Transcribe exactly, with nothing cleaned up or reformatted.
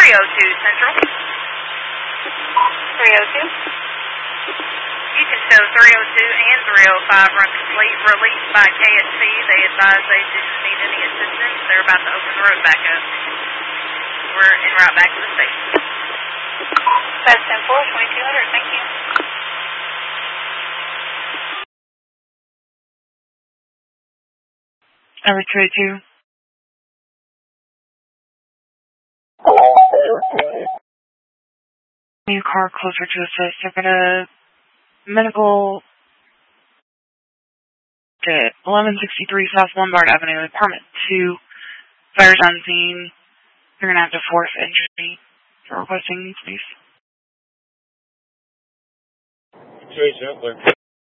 three oh two Central. three oh two. You can show three oh two and three oh five run complete, released by K S C. They advise they didn't need any assistance. They're about to open the road back up. We're en route back to the station. That's ten four, twenty-two hundred, thank you. Number two oh two. New car closer to assist. They're gonna medical at eleven sixty-three South Lombard Avenue, apartment two. Fires on scene. They're gonna have to force entry for requesting space. Two eight zero, clear.